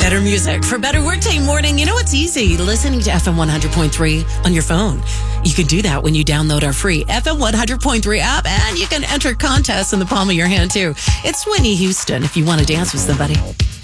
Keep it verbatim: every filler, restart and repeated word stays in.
Better music for better workday morning. You know, it's easy listening to F M one hundred point three on your phone. You can do that when you download our free F M one hundred point three app, and you can enter contests in the palm of your hand, too. It's Whitney Houston if you want to dance with somebody.